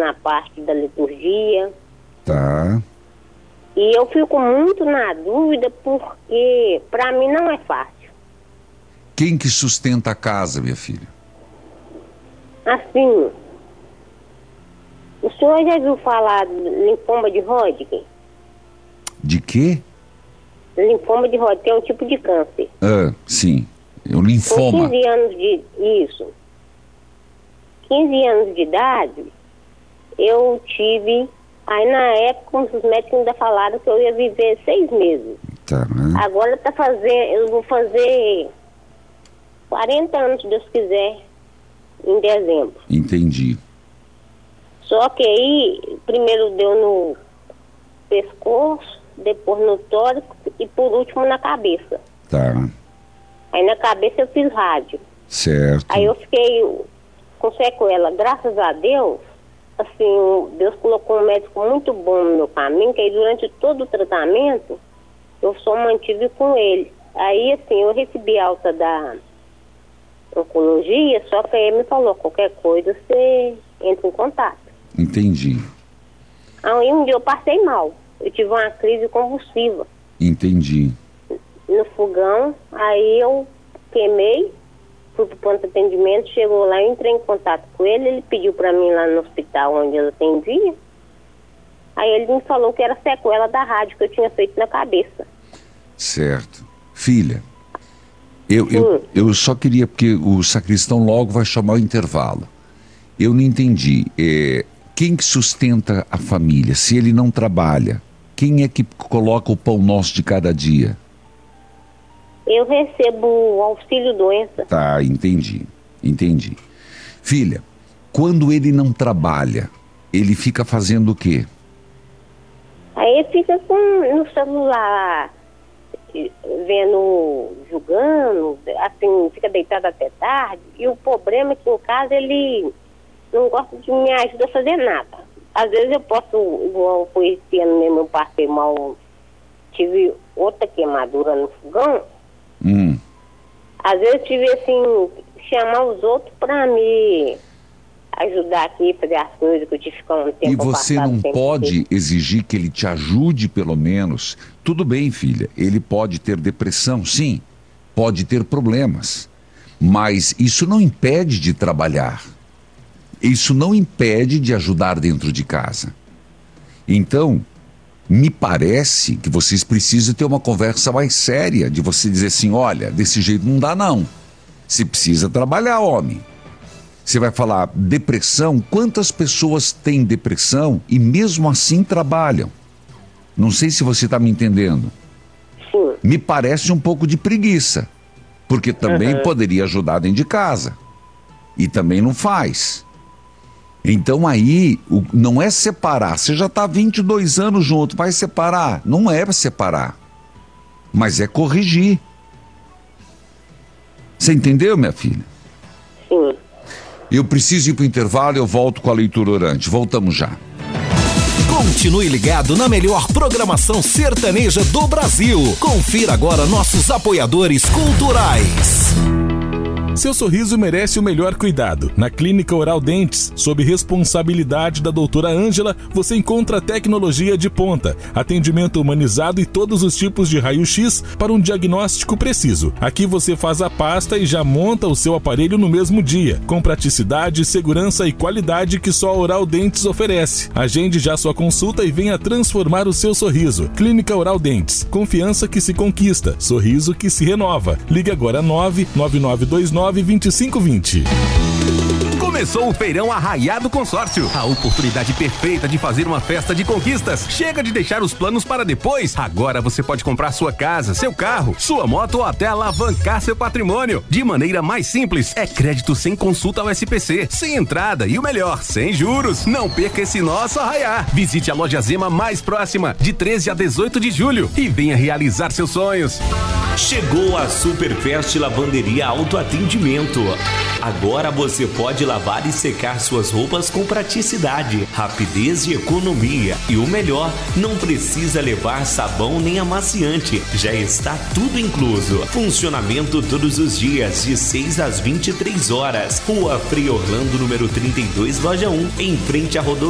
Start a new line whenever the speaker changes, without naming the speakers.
na parte da liturgia.
Tá.
E eu fico muito na dúvida porque para mim não é fácil.
Quem que sustenta a casa, minha filha?
Assim, o senhor já viu falar de linfoma de Hodgkin?
De quê?
Linfoma de Hodgkin é um tipo de câncer.
Ah, sim. É o
Com
linfoma.
15 anos de... Isso. 15 anos de idade, eu tive... Aí na época, os médicos ainda falaram que eu ia viver 6 meses.
Tá.
Agora eu vou fazer 40 anos, se Deus quiser, em dezembro.
Entendi.
Só que aí, primeiro deu no pescoço, depois no tórax e por último na cabeça.
Tá.
Aí na cabeça eu fiz rádio.
Certo.
Aí eu fiquei com sequela. Graças a Deus, assim, Deus colocou um médico muito bom no meu caminho, que aí durante todo o tratamento eu só mantive com ele. Aí, assim, eu recebi alta da oncologia, só que aí ele me falou, qualquer coisa você entra em contato.
Entendi.
Aí um dia eu passei mal. Eu tive uma crise convulsiva
Entendi.
no fogão, aí eu queimei, fui pro ponto de atendimento, chegou lá, eu entrei em contato com ele, ele pediu para mim lá no hospital onde eu atendia. Aí ele me falou que era sequela da rádio que eu tinha feito na cabeça.
Certo. Filha, eu só queria, porque o sacristão logo vai chamar o intervalo. Eu não entendi. Quem que sustenta a família? Se ele não trabalha, quem é que coloca o pão nosso de cada dia?
Eu recebo auxílio doença.
Tá, entendi. Filha, quando ele não trabalha, ele fica fazendo o quê?
Aí ele fica no celular, vendo, julgando, assim, fica deitado até tarde. E o problema é que em casa ele não gosta de me ajudar a fazer nada. Às vezes eu posso, igual foi esse ano mesmo, eu passei mal, tive outra queimadura no fogão. Às vezes eu tive assim, chamar os outros para me ajudar aqui, fazer as coisas que eu tive que ficar um tempo.
E você não pode exigir que ele te ajude pelo menos? Tudo bem, filha, ele pode ter depressão, sim, pode ter problemas, mas isso não impede de trabalhar. Isso não impede de ajudar dentro de casa. Então, me parece que vocês precisam ter uma conversa mais séria, de você dizer assim, olha, desse jeito não dá não. Você precisa trabalhar, homem. Você vai falar, depressão, quantas pessoas têm depressão e mesmo assim trabalham? Não sei se você está me entendendo.
Sim.
Me parece um pouco de preguiça, porque também poderia ajudar dentro de casa. E também não faz. Então aí, não é separar. Você já está 22 anos junto, vai separar? Não é separar, mas é corrigir. Você entendeu, minha filha?
Sim.
Eu preciso ir para o intervalo e eu volto com a leitura orante. Voltamos já.
Continue ligado na melhor programação sertaneja do Brasil. Confira agora nossos apoiadores culturais.
Seu sorriso merece o melhor cuidado. Na Clínica Oral Dentes, sob responsabilidade da doutora Ângela, você encontra tecnologia de ponta, atendimento humanizado e todos os tipos de raio-x para um diagnóstico preciso. Aqui você faz a pasta e já monta o seu aparelho no mesmo dia, com praticidade, segurança e qualidade que só a Oral Dentes oferece. Agende já sua consulta e venha transformar o seu sorriso. Clínica Oral Dentes, confiança que se conquista, sorriso que se renova. Ligue agora 99929 2520.
Começou o Feirão Arraiado Consórcio. A oportunidade perfeita de fazer uma festa de conquistas. Chega de deixar os planos para depois. Agora você pode comprar sua casa, seu carro, sua moto ou até alavancar seu patrimônio. De maneira mais simples, é crédito sem consulta ao SPC, sem entrada e o melhor, sem juros. Não perca esse nosso arraiar. Visite a loja Zema mais próxima, de 13 a 18 de julho e venha realizar seus sonhos.
Chegou a Superfest Lavanderia Autoatendimento. Agora você pode lavar e secar suas roupas com praticidade, rapidez e economia. E o melhor, não precisa levar sabão nem amaciante. Já está tudo incluso. Funcionamento todos os dias, de 6 às 23 horas. Rua Frei Orlando, número 32, loja 1, em frente à rodovia